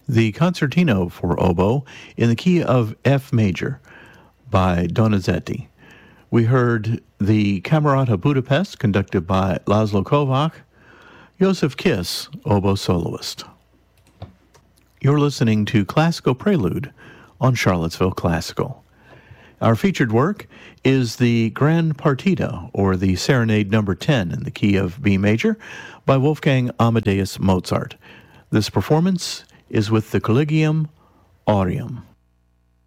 the Concertino for Oboe in the key of F major by Donizetti. We heard the Camerata Budapest conducted by Laszlo Kovac, Joseph Kiss, oboe soloist. You're listening to Classical Prelude on Charlottesville Classical. Our featured work is the Grand Partita, or the Serenade No. 10 in the key of B major by Wolfgang Amadeus Mozart. This performance is with the Collegium Aureum.